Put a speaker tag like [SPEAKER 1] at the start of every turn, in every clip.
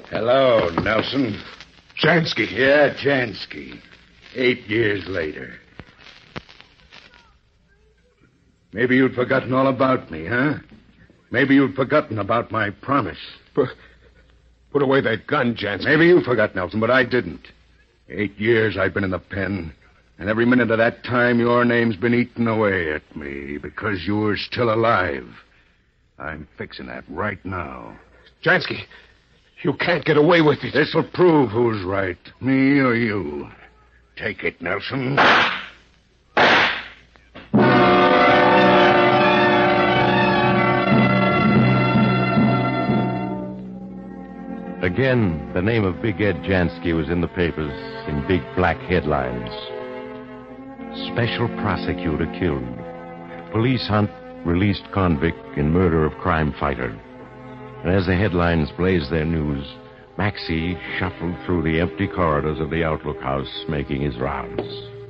[SPEAKER 1] Hello, Nelson.
[SPEAKER 2] Jansky.
[SPEAKER 1] Yeah, Jansky. 8 years later. Maybe you'd forgotten all about me, huh? Maybe you'd forgotten about my promise.
[SPEAKER 2] Put away that gun, Jansky.
[SPEAKER 1] Maybe you forgot, Nelson, but I didn't. 8 years I've been in the pen, and every minute of that time your name's been eaten away at me because you were still alive. I'm fixing that right now.
[SPEAKER 2] Jansky, you can't get away with it.
[SPEAKER 1] This'll prove who's right, me or you. Take it, Nelson.
[SPEAKER 3] Again, the name of Big Ed Jansky was in the papers in big black headlines. Special prosecutor killed. Police hunt released convict in murder of crime fighter. And as the headlines blazed their news, Maxie shuffled through the empty corridors of the Outlook House, making his rounds.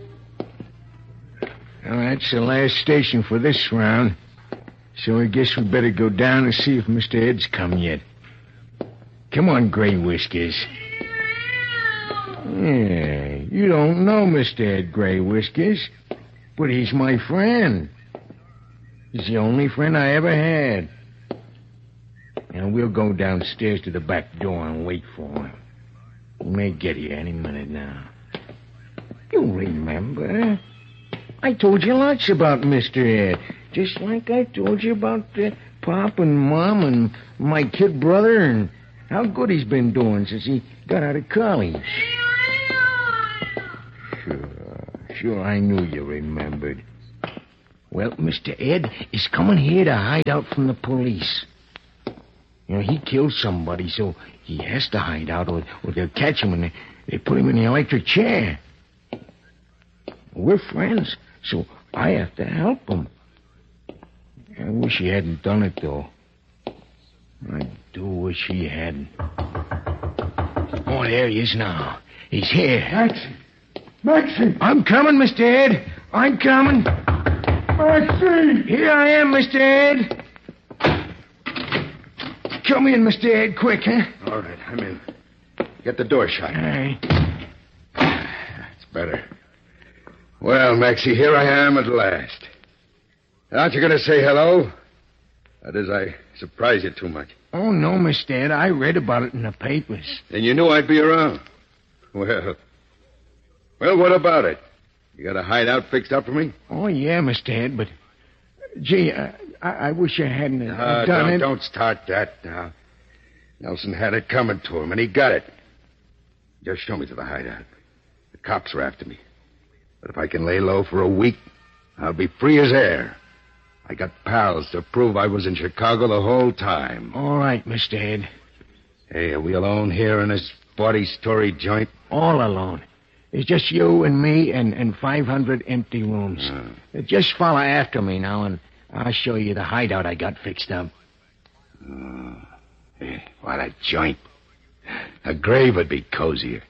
[SPEAKER 4] Well, that's the last station for this round. So I guess we better go down and see if Mr. Ed's come yet. Come on, Gray Whiskers. Yeah, you don't know Mr. Ed Gray Whiskers, but he's my friend. He's the only friend I ever had. And we'll go downstairs to the back door and wait for him. He may get here any minute now. You remember? I told you lots about Mr. Ed, just like I told you about Pop and Mom and my kid brother and how good he's been doing since he got out of college. Sure, I knew you remembered. Well, Mr. Ed is coming here to hide out from the police. You know, he killed somebody, so he has to hide out, or they'll catch him and they put him in the electric chair. We're friends, so I have to help him. I wish he hadn't done it, though. I do wish he hadn't. Oh, there he is now. He's here.
[SPEAKER 2] Maxie!
[SPEAKER 4] I'm coming, Mr. Ed. I'm coming.
[SPEAKER 2] Maxie!
[SPEAKER 4] Here I am, Mr. Ed. Come in, Mr. Ed, quick, huh?
[SPEAKER 1] All right, I'm in. Get the door shut.
[SPEAKER 4] All right.
[SPEAKER 1] That's better. Well, Maxie, here I am at last. Aren't you going to say hello? That is, I surprise you too much.
[SPEAKER 4] Oh, no, Mr. Ed. I read about it in the papers.
[SPEAKER 1] Then you knew I'd be around. Well, what about it? You got a hideout fixed up for me?
[SPEAKER 4] Oh, yeah, Mr. Ed, but... Gee, I wish I hadn't done it.
[SPEAKER 1] Don't start that now. Nelson had it coming to him, and he got it. Just show me to the hideout. The cops are after me. But if I can lay low for a week, I'll be free as air. I got pals to prove I was in Chicago the whole time.
[SPEAKER 4] All right, Mr. Ed.
[SPEAKER 1] Hey, are we alone here in this 40-story joint?
[SPEAKER 4] All alone. It's just you and me and 500 empty rooms. Just follow after me now, and I'll show you the hideout I got fixed up.
[SPEAKER 1] Hey, what a joint. A grave would be cozier.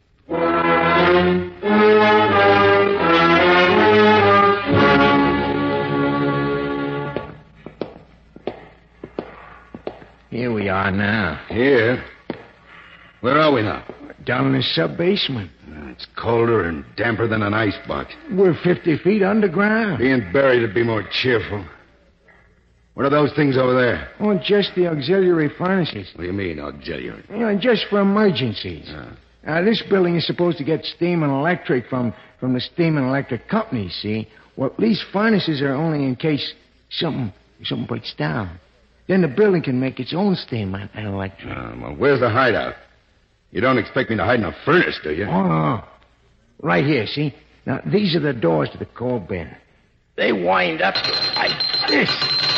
[SPEAKER 4] Here we are now.
[SPEAKER 1] Here? Where are we now?
[SPEAKER 4] Down in the sub-basement.
[SPEAKER 1] It's colder and damper than an icebox.
[SPEAKER 4] We're 50 feet underground.
[SPEAKER 1] Being buried would be more cheerful. What are those things over there?
[SPEAKER 4] Oh, just the auxiliary furnaces.
[SPEAKER 1] What do you mean, auxiliary?
[SPEAKER 4] You know, just for emergencies. This building is supposed to get steam and electric from the steam and electric company, see? Well, these furnaces are only in case something breaks down. Then the building can make its own steam and electric.
[SPEAKER 1] Well, where's the hideout? You don't expect me to hide in a furnace, do you?
[SPEAKER 4] Oh, no. Right here, see? Now, these are the doors to the coal bin. They wind up like this.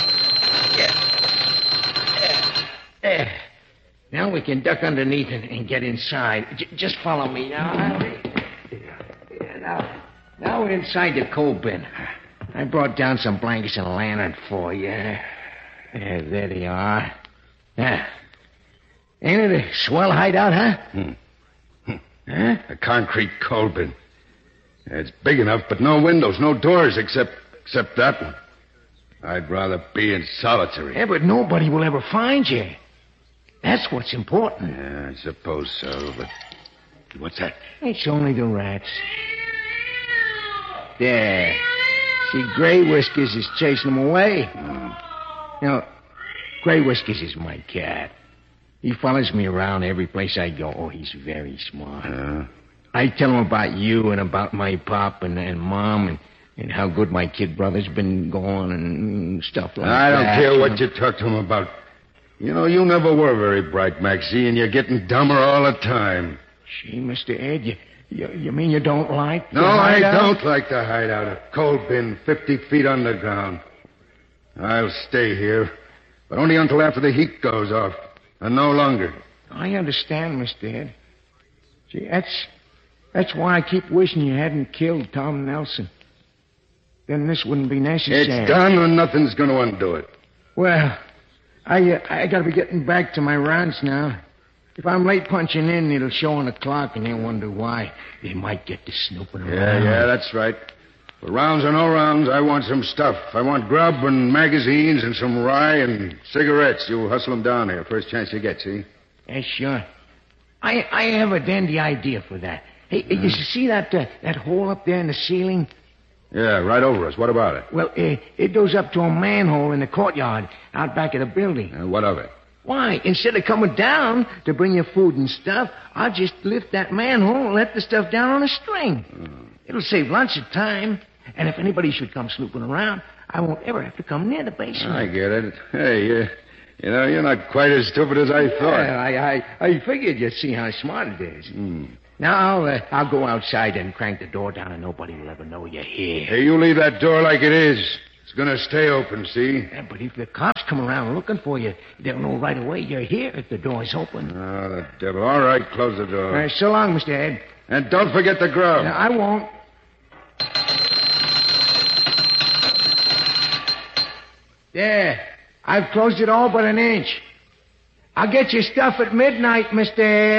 [SPEAKER 4] There. Now we can duck underneath and get inside. Just follow me now. Now we're inside the coal bin. I brought down some blankets and a lantern for you. There they are. Yeah. Ain't it a swell hideout, huh? Huh?
[SPEAKER 1] A concrete coal bin. It's big enough, but no windows, no doors except that one. I'd rather be in solitary.
[SPEAKER 4] Yeah, but nobody will ever find you. That's what's important.
[SPEAKER 1] Yeah, I suppose so, but... What's that?
[SPEAKER 4] It's only the rats. There. See, Gray Whiskers is chasing them away. You know, Gray Whiskers is my cat. He follows me around every place I go. Oh, he's very smart. I tell him about you and about my pop and Mom and how good my kid brother's been going and stuff like that.
[SPEAKER 1] I don't care what you talk to him about. You know, you never were very bright, Maxie, and you're getting dumber all the time.
[SPEAKER 4] Gee, Mr. Ed, you mean you don't like
[SPEAKER 1] No, I don't like the hideout. A coal bin 50 feet underground. I'll stay here, but only until after the heat goes off, and no longer.
[SPEAKER 4] I understand, Mr. Ed. Gee, that's why I keep wishing you hadn't killed Tom Nelson. Then this wouldn't be necessary.
[SPEAKER 1] It's done, and nothing's going to undo it.
[SPEAKER 4] Well, I gotta be getting back to my rounds now. If I'm late punching in, it'll show on the clock, and they'll wonder why. They might get to snooping around.
[SPEAKER 1] Yeah, that's right. For rounds or no rounds, I want some stuff. I want grub and magazines and some rye and cigarettes. You hustle them down here first chance you get, see?
[SPEAKER 4] Yeah, sure. I have a dandy idea for that. Hey, you see that hole up there in the ceiling?
[SPEAKER 1] Yeah, right over us. What about it?
[SPEAKER 4] Well, it goes up to a manhole in the courtyard out back of the building.
[SPEAKER 1] What of it?
[SPEAKER 4] Why, instead of coming down to bring you food and stuff, I'll just lift that manhole and let the stuff down on a string. It'll save lots of time. And if anybody should come snooping around, I won't ever have to come near the basement.
[SPEAKER 1] I get it. Hey, you know, you're not quite as stupid as I thought.
[SPEAKER 4] Yeah, I figured you'd see how smart it is. Now, I'll go outside and crank the door down, and nobody will ever know you're here.
[SPEAKER 1] Hey, you leave that door like it is. It's going to stay open, see?
[SPEAKER 4] Yeah, but if the cops come around looking for you, they'll know right away you're here if the door's open.
[SPEAKER 1] Oh, the devil. All right, close the door.
[SPEAKER 4] All right, so long, Mr. Ed.
[SPEAKER 1] And don't forget the grub.
[SPEAKER 4] No, I won't. There. I've closed it all but an inch. I'll get your stuff at midnight, Mr. Ed.